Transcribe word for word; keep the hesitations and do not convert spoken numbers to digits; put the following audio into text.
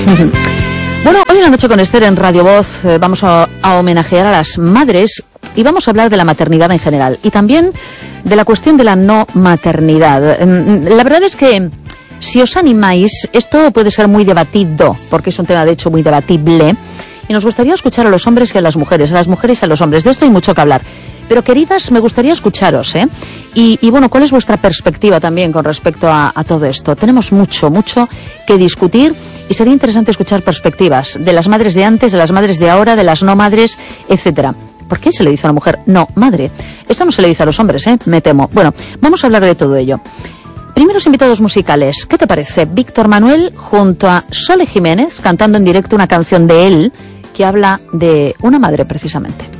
Bueno, hoy en La Noche con Esther en Radio Voz eh, vamos a, a homenajear a las madres y vamos a hablar de la maternidad en general y también de la cuestión de la no maternidad. La verdad es que si os animáis, esto puede ser muy debatido, porque es un tema de hecho muy debatible, y nos gustaría escuchar a los hombres y a las mujeres, a las mujeres y a los hombres. De esto hay mucho que hablar. Pero, queridas, me gustaría escucharos, ¿eh? Y, y bueno, ¿cuál es vuestra perspectiva también con respecto a, a todo esto? Tenemos mucho, mucho que discutir y sería interesante escuchar perspectivas de las madres de antes, de las madres de ahora, de las no madres, etcétera. ¿Por qué se le dice a una mujer no madre? Esto no se le dice a los hombres, ¿eh? Me temo. Bueno, vamos a hablar de todo ello. Primeros invitados musicales, ¿qué te parece? Víctor Manuel junto a Sole Jiménez cantando en directo una canción de él que habla de una madre precisamente.